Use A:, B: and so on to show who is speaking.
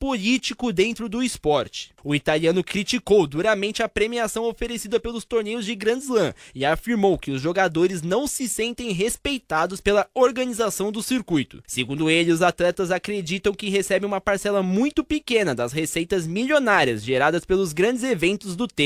A: político dentro do esporte. O italiano criticou duramente a premiação oferecida pelos torneios de Grand Slam e afirmou que os jogadores não se sentem respeitados pela organização do circuito. Segundo ele, os atletas acreditam que recebem uma parcela muito pequena das receitas milionárias geradas pelos grandes eventos do tênis.